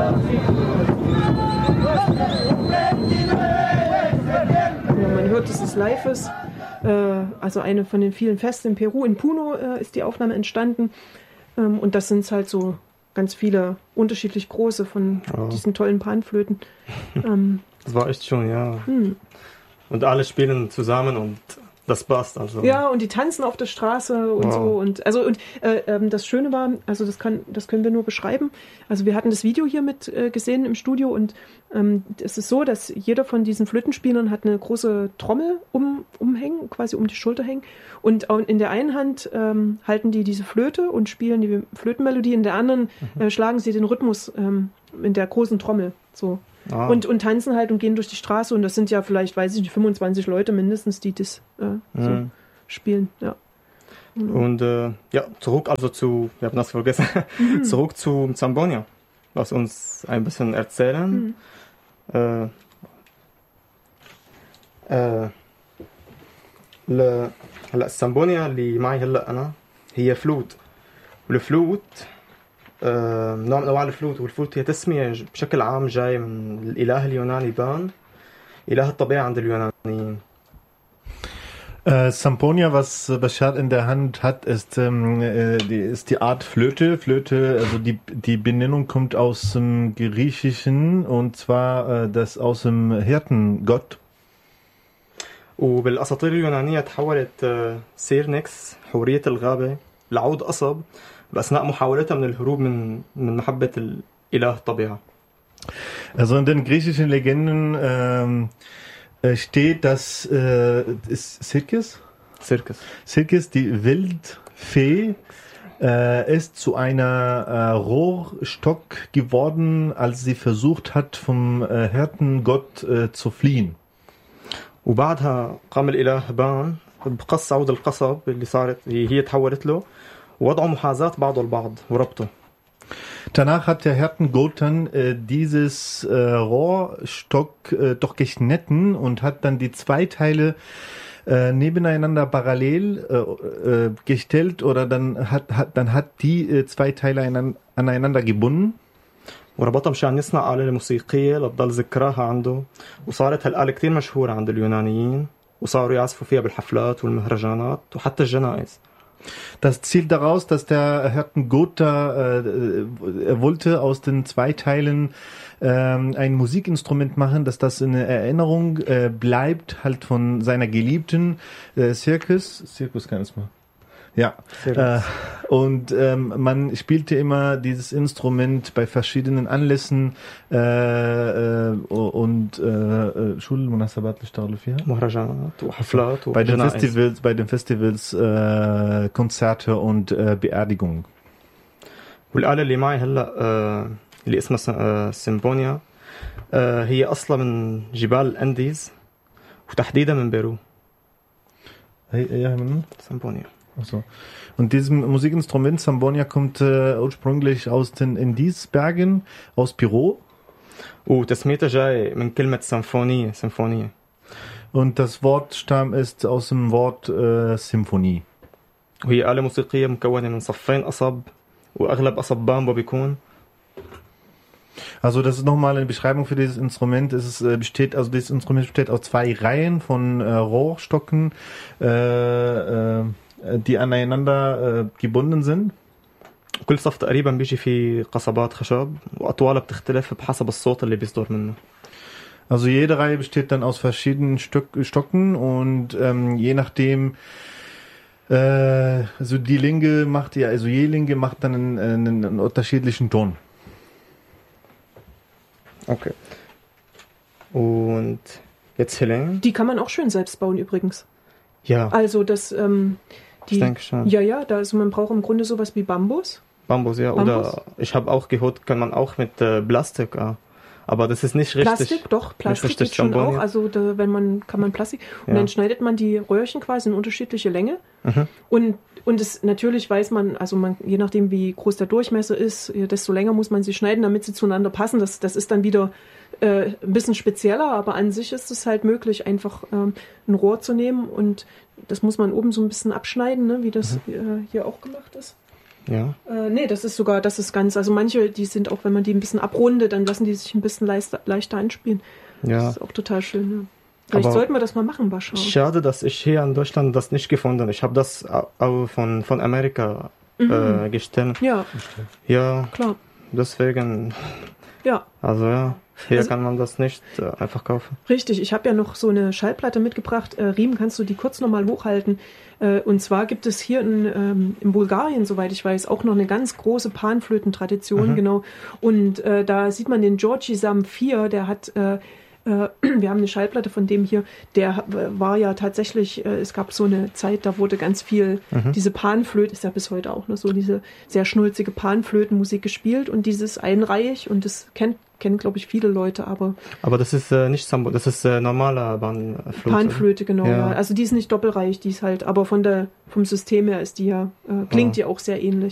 Man hört, dass es live ist. Also eine von den vielen Festen in Peru, in Puno ist die Aufnahme entstanden. Und das sind halt so ganz viele unterschiedlich große von diesen tollen Panflöten. Das war echt schön, ja. Und alle spielen zusammen und das passt. Also. Ja, und die tanzen auf der Straße und so. Und das Schöne war, also das können wir nur beschreiben. Also wir hatten das Video hier mit gesehen im Studio und es ist so, dass jeder von diesen Flötenspielern hat eine große Trommel umhängen, quasi um die Schulter hängen. Und in der einen Hand halten die diese Flöte und spielen die Flötenmelodie, in der anderen schlagen sie den Rhythmus in der großen Trommel. So. Und tanzen halt und gehen durch die Straße und das sind ja vielleicht, weiß ich nicht, 25 Leute mindestens, die das so spielen. Ja. Und zurück wir haben das vergessen, zurück zu Zambonia. Lass uns ein bisschen erzählen. هلا السامبونيا اللي معي هلا انا هي فلوت والفلوت نوع من انواع الفلوت والفلوت هي تسميه بشكل عام جاي من الاله اليوناني بان اله الطبيعه عند اليونانيين. Samponia, was Bashar in der Hand hat, ist die Art Flöte. Flöte, also die Benennung kommt aus dem Griechischen und zwar das aus dem Hirtengott. وبالاساطير اليونانيه تحولت سيرنكس حوريه الغابه لعود قصب باثناء محاولتها من الهروب من محبه الاله الطبيعه. Also in den griechischen Legenden steht, dass Circus, die Wildfee, ist zu einer Rohrstock geworden, als sie versucht hat, vom Hirtengott zu fliehen. وبعدها قام الإله بان بقص عود القصب اللي صارت هي تحولت له ووضعوا محاذاة بعضه البعض وربطه. Danach hat der Hirtengott dann dieses Rohrstock doch geschnitten und hat dann die zwei Teile nebeneinander parallel gestellt oder dann hat die zwei Teile aneinander gebunden. وربطها مشان يصنع آلة موسيقية لتضل ذكراها عنده وصارت هالآلة كتير مشهورة عند اليونانيين وصاروا يعزفوا فيها بالحفلات والمهرجانات وحتى الجنائز. Das zielt daraus, dass der Hirtengott er wollte aus den zwei Teilen ein Musikinstrument machen, dass das in Erinnerung bleibt, halt von seiner Geliebten Circus kann es mal. Ja, und man spielte immer dieses Instrument bei verschiedenen Anlässen und bei den Festivals Konzerte und Beerdigungen. والآلة اللي معي هلا اللي اسمها سيمفونيا هي أصلا من جبال الأنديز وتحديدا من بيرو. هي من سيمفونيا. Also. Und dieses Musikinstrument Sambonia kommt ursprünglich aus den Indisbergen, aus Peru. وتسميتها جاي من كلمة سيمفونية. Und das Wortstamm ist aus dem Wort Symphonie. وهي آلة موسيقية مكونة من صفين قصب وأغلب قصب بامبو بيكون. Also das ist nochmal eine Beschreibung für dieses Instrument. Dieses Instrument besteht aus zwei Reihen von Rohrstocken, die aneinander gebunden sind. كل صف تقريبا بيجي فيه قصبات خشب وأطوالها بتختلف بحسب الصوت اللي بيصدر منه. Also jede Reihe besteht dann aus verschiedenen Stocken und je nachdem also je Linge macht dann einen unterschiedlichen Ton. Okay. Und jetzt Helene? Die kann man auch schön selbst bauen übrigens. Ja. Also das ich denke schon. Ja, also man braucht im Grunde sowas wie Bambus. Bambus, ja. Bambus? Oder ich habe auch gehört, kann man auch mit Plastik, aber das ist nicht richtig. Plastik ist schon auch. Also kann man Plastik. Und dann schneidet man die Röhrchen quasi in unterschiedliche Länge. Und es natürlich weiß man, also je nachdem wie groß der Durchmesser ist, desto länger muss man sie schneiden, damit sie zueinander passen. Das ist dann wieder ein bisschen spezieller, aber an sich ist es halt möglich, einfach ein Rohr zu nehmen und das muss man oben so ein bisschen abschneiden, ne, wie das hier auch gemacht ist. Ja. Nee, das ist ganz, also manche, die sind auch, wenn man die ein bisschen abrundet, dann lassen die sich ein bisschen leichter einspielen. Ja. Das ist auch total schön, ja. Vielleicht sollten wir das mal machen, Bascha. Schade, dass ich hier in Deutschland das nicht gefunden habe. Ich habe das auch von Amerika gestellt. Ja. Ja, Klar. deswegen. Ja. Also ja, hier kann man das nicht einfach kaufen. Richtig, ich habe ja noch so eine Schallplatte mitgebracht. Riem, kannst du die kurz nochmal hochhalten? Und zwar gibt es hier in Bulgarien, soweit ich weiß, auch noch eine ganz große Panflötentradition, genau. Und da sieht man den Georgi Zamfir, der hat wir haben eine Schallplatte von dem hier, der war ja tatsächlich, es gab so eine Zeit, da wurde ganz viel diese Panflöte, ist ja bis heute auch noch so, diese sehr schnulzige Panflötenmusik gespielt und dieses einreihig und das kennen glaube ich viele Leute, aber das ist nicht Sambo, das ist normaler Panflöte. Panflöte, genau, ja. Also die ist nicht doppelreich, die ist halt, aber vom System her ist die ja, klingt die auch sehr ähnlich.